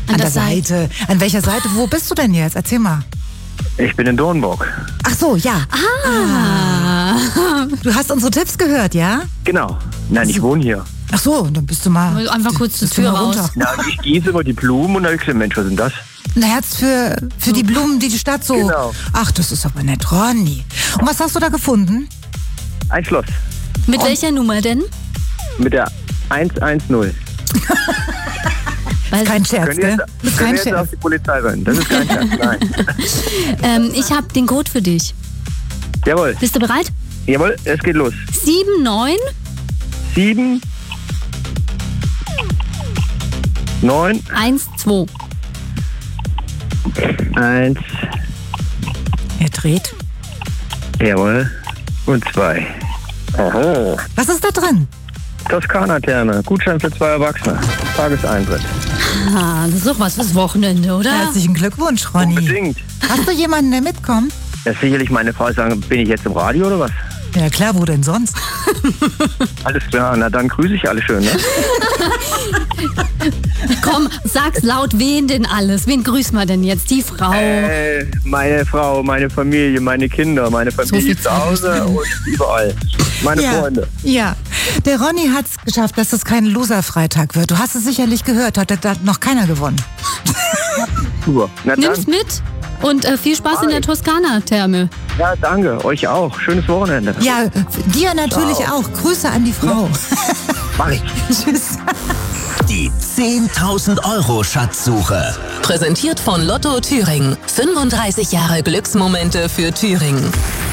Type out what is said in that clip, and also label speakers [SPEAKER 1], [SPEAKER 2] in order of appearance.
[SPEAKER 1] An der Seite. An welcher Seite? Wo bist du denn jetzt? Erzähl mal.
[SPEAKER 2] Ich bin in Dornburg.
[SPEAKER 1] Ach so, ja. Du hast unsere Tipps gehört, ja?
[SPEAKER 2] Genau. Nein, ich wohne hier.
[SPEAKER 1] Ach so, dann bist du mal...
[SPEAKER 3] Einfach kurz zur
[SPEAKER 1] bist du
[SPEAKER 3] Tür
[SPEAKER 1] mal
[SPEAKER 3] raus.
[SPEAKER 1] runter.
[SPEAKER 2] Na, ich gieße über die Blumen und da gesagt, Mensch, was ist denn das?
[SPEAKER 1] Ein Herz für die Blumen, die Stadt so...
[SPEAKER 2] Genau.
[SPEAKER 1] Ach, das ist aber nett, Ronny. Und was hast du da gefunden?
[SPEAKER 2] Ein Schloss.
[SPEAKER 3] Mit welcher Nummer denn?
[SPEAKER 2] Mit der 110.
[SPEAKER 3] Weil,
[SPEAKER 1] Kein Scherz,
[SPEAKER 2] Können wir
[SPEAKER 1] gell?
[SPEAKER 2] jetzt,
[SPEAKER 1] Das ist
[SPEAKER 2] können
[SPEAKER 1] kein
[SPEAKER 2] wir jetzt auf
[SPEAKER 1] Scherz.
[SPEAKER 2] die Polizei rennen? Das ist kein Scherz, nein.
[SPEAKER 3] ich habe den Code für dich.
[SPEAKER 2] Jawohl,
[SPEAKER 3] Bist du bereit?
[SPEAKER 2] jawohl, es geht los.
[SPEAKER 3] 79
[SPEAKER 2] 7, 9,
[SPEAKER 3] 12.
[SPEAKER 2] 1,
[SPEAKER 1] Er dreht.
[SPEAKER 2] jawohl, und 2. Oho.
[SPEAKER 1] Was ist da drin?
[SPEAKER 2] Toskana-Therme, Gutschein für 2 Erwachsene. Tageseintritt.
[SPEAKER 3] Ah, das ist doch was fürs Wochenende, oder?
[SPEAKER 1] Herzlichen Glückwunsch, Ronny.
[SPEAKER 2] Unbedingt.
[SPEAKER 1] Hast du jemanden, der mitkommt?
[SPEAKER 2] Ja, sicherlich meine Frau sagen, bin ich jetzt im Radio oder was?
[SPEAKER 1] Ja klar, wo denn sonst?
[SPEAKER 2] Alles klar, na dann grüße ich alle schön, ne?
[SPEAKER 3] Komm, sag's laut, wen denn alles? Wen grüßen wir denn jetzt? Die Frau?
[SPEAKER 2] Meine Frau, meine Familie, meine Kinder, meine Familie
[SPEAKER 3] viel
[SPEAKER 2] zu Hause und überall. Meine Freunde.
[SPEAKER 1] Ja, der Ronny hat es geschafft, dass es kein Loser-Freitag wird. Du hast es sicherlich gehört, hat noch keiner gewonnen.
[SPEAKER 2] Super. Na
[SPEAKER 3] Nimm's
[SPEAKER 2] dann.
[SPEAKER 3] mit und viel Spaß in der Toskana-Therme.
[SPEAKER 2] Ja, danke. Euch auch. Schönes Wochenende.
[SPEAKER 1] Ja, dir natürlich auch. Grüße an die Frau.
[SPEAKER 2] Mach ich.
[SPEAKER 1] Tschüss.
[SPEAKER 4] Die 10.000 € Schatzsuche.
[SPEAKER 5] Präsentiert von Lotto Thüringen. 35 Jahre Glücksmomente für Thüringen.